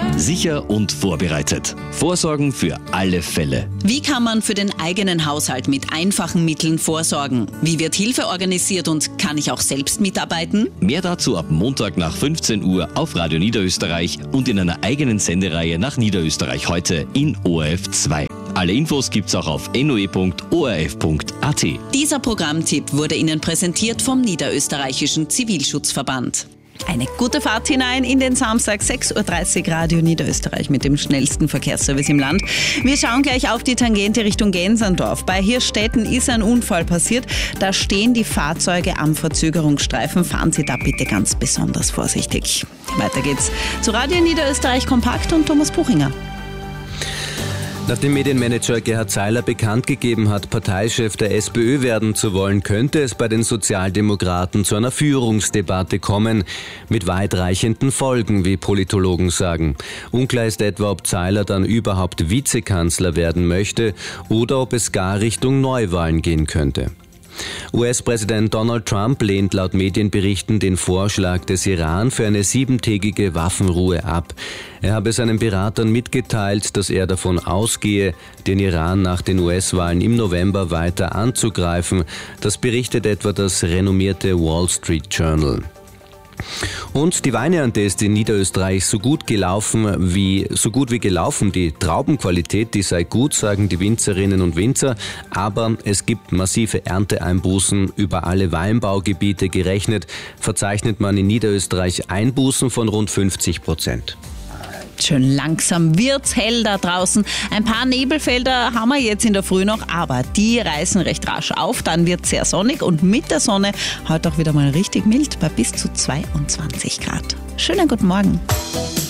Sicher und vorbereitet. Vorsorgen für alle Fälle. Wie kann man für den eigenen Haushalt mit einfachen Mitteln vorsorgen? Wie wird Hilfe organisiert und kann ich auch selbst mitarbeiten? Mehr dazu ab Montag nach 15 Uhr auf Radio Niederösterreich und in einer eigenen Sendereihe nach Niederösterreich heute in ORF 2. Alle Infos gibt's auch auf noe.orf.at. Dieser Programmtipp wurde Ihnen präsentiert vom Niederösterreichischen Zivilschutzverband. Eine gute Fahrt hinein in den Samstag, 6.30 Uhr Radio Niederösterreich mit dem schnellsten Verkehrsservice im Land. Wir schauen gleich auf die Tangente Richtung Gensendorf. Bei Hirstetten ist ein Unfall passiert. Da stehen die Fahrzeuge am Verzögerungsstreifen. Fahren Sie da bitte ganz besonders vorsichtig. Weiter geht's zu Radio Niederösterreich Kompakt und Thomas Buchinger. Nachdem Medienmanager Gerhard Seiler bekannt gegeben hat, Parteichef der SPÖ werden zu wollen, könnte es bei den Sozialdemokraten zu einer Führungsdebatte kommen, mit weitreichenden Folgen, wie Politologen sagen. Unklar ist etwa, ob Seiler dann überhaupt Vizekanzler werden möchte oder ob es gar Richtung Neuwahlen gehen könnte. US-Präsident Donald Trump lehnt laut Medienberichten den Vorschlag des Iran für eine 7-tägige Waffenruhe ab. Er habe seinen Beratern mitgeteilt, dass er davon ausgehe, den Iran nach den US-Wahlen im November weiter anzugreifen. Das berichtet etwa das renommierte Wall Street Journal. Und die Weinernte ist in Niederösterreich so gut wie gelaufen. Die Traubenqualität, die sei gut, sagen die Winzerinnen und Winzer. Aber es gibt massive Ernteeinbußen über alle Weinbaugebiete gerechnet. Verzeichnet man in Niederösterreich Einbußen von rund 50%. Schön langsam wird's hell da draußen. Ein paar Nebelfelder haben wir jetzt in der Früh noch, aber die reißen recht rasch auf. Dann wird's sehr sonnig und mit der Sonne heute auch wieder mal richtig mild bei bis zu 22 Grad. Schönen guten Morgen.